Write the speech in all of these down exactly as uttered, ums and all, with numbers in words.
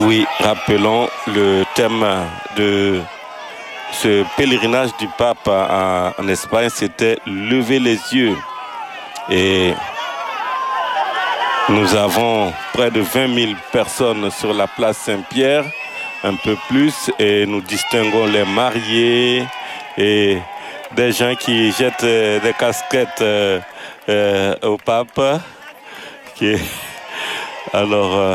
Oui, rappelons le thème de ce pèlerinage du pape en, en Espagne, c'était « Lever les yeux ». Et nous avons près de vingt mille personnes sur la place Saint-Pierre, un peu plus, et nous distinguons les mariés et des gens qui jettent des casquettes euh, euh, au pape. Qui... Alors, euh,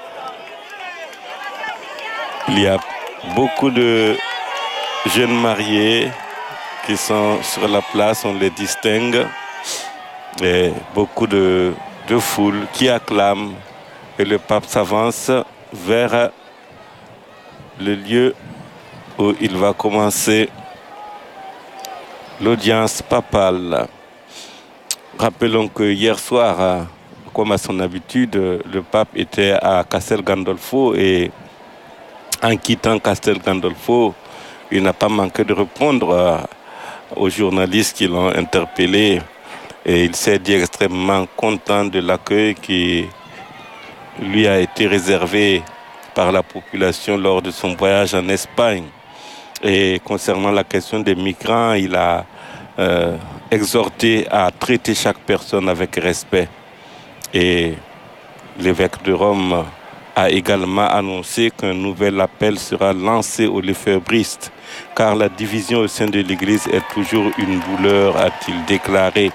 il y a beaucoup de jeunes mariés qui sont sur la place, on les distingue, et beaucoup de, de foule qui acclament, et le pape s'avance vers le lieu où il va commencer l'audience papale. Rappelons que hier soir, comme à son habitude, le pape était à Castel Gandolfo et en quittant Castel Gandolfo, il n'a pas manqué de répondre aux journalistes qui l'ont interpellé et il s'est dit extrêmement content de l'accueil qui lui a été réservé par la population lors de son voyage en Espagne. Et concernant la question des migrants, il a euh, exhorté à traiter chaque personne avec respect. Et l'évêque de Rome a également annoncé qu'un nouvel appel sera lancé aux lefébristes, car la division au sein de l'Église est toujours une douleur, a-t-il déclaré.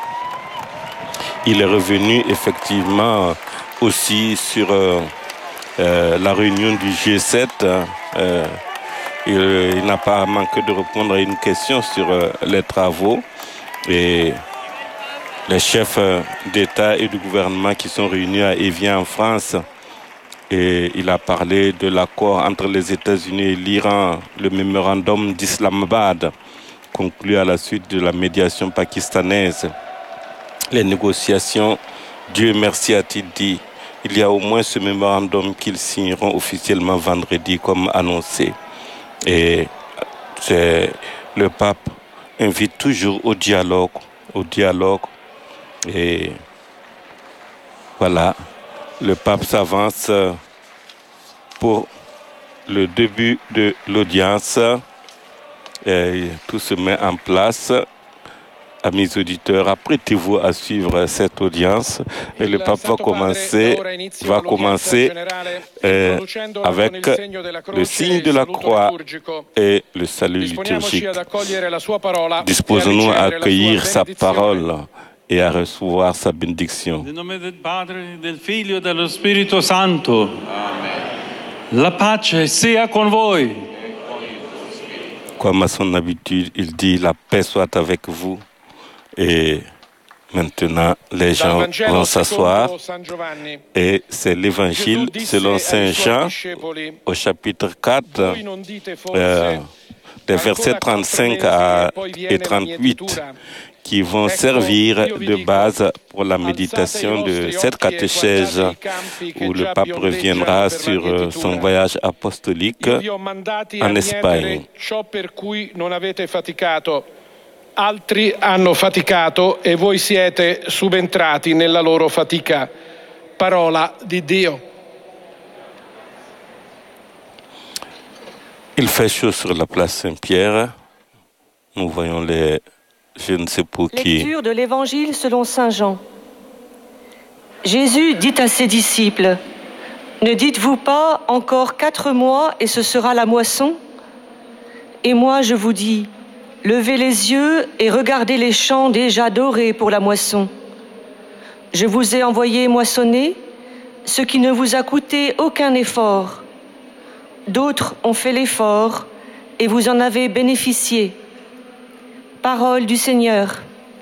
Il est revenu effectivement aussi sur euh, euh, la réunion du G sept. Euh, il il n'a pas manqué de répondre à une question sur euh, les travaux et les chefs d'État et de gouvernement qui sont réunis à Évian en France. Et il a parlé de l'accord entre les États-Unis et l'Iran, le mémorandum d'Islamabad, conclu à la suite de la médiation pakistanaise. Les négociations, Dieu merci a-t-il dit, il y a au moins ce mémorandum qu'ils signeront officiellement vendredi comme annoncé. Et le pape invite toujours au dialogue, au dialogue. Et voilà, le pape s'avance pour le début de l'audience. Tout se met en place. Amis auditeurs, apprêtez-vous à suivre cette audience et le pape va commencer, va commencer euh, avec le signe de la croix et le salut liturgique. Disposons-nous à accueillir sa parole et à recevoir sa bénédiction. Nel nome del Padre, del Figlio e dello Spirito Santo. Amen. La pace sia con voi. Comme à son habitude, il dit la paix soit avec vous. Et maintenant, les gens vont s'asseoir et c'est l'évangile selon Saint Jean au chapitre quatre, euh, des versets trente-cinq à, et trente-huit qui vont servir de base pour la méditation de cette catéchèse où le pape reviendra sur son voyage apostolique en Espagne. Altri hanno faticato e voi siete subentrati nella loro fatica. Parola di Dio. Il fait chaud sur la place Saint-Pierre. Nous voyons les je ne sais pour qui. Lecture de l'Évangile selon Saint Jean. Jésus dit à ses disciples, « Ne dites-vous pas encore quatre mois et ce sera la moisson? Et moi je vous dis, levez les yeux et regardez les champs déjà dorés pour la moisson. Je vous ai envoyé moissonner ce qui ne vous a coûté aucun effort. D'autres ont fait l'effort et vous en avez bénéficié. » Parole du Seigneur.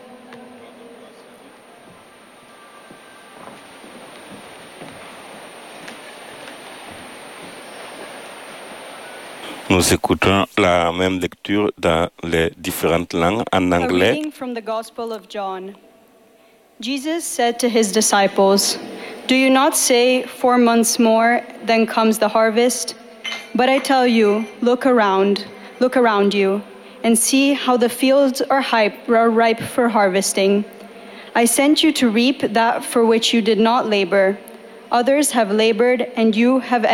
Nous écoutons la même lecture dans les différentes langues, en anglais. A reading from the Gospel of John. Jesus said to his disciples, "Do you not say, four months more, then comes the harvest? But I tell you, look around, look around you, and see how the fields are, hype, are ripe for harvesting. I sent you to reap that for which you did not labor. Others have labored, and you have